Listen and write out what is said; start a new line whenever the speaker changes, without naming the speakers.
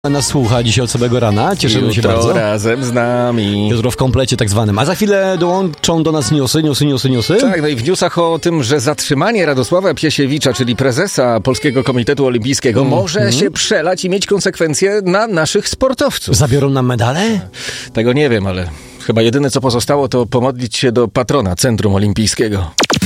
Nas słucha dzisiaj od samego rana, cieszymy się bardzo.
Razem z nami.
Jutro w komplecie tak zwanym. A za chwilę dołączą do nas newsy.
Tak, no i w newsach o tym, że zatrzymanie Radosława Piesiewicza, czyli prezesa Polskiego Komitetu Olimpijskiego, może się przelać i mieć konsekwencje na naszych sportowców.
Zabiorą nam medale?
Tego nie wiem, ale chyba jedyne co pozostało to pomodlić się do patrona Centrum Olimpijskiego.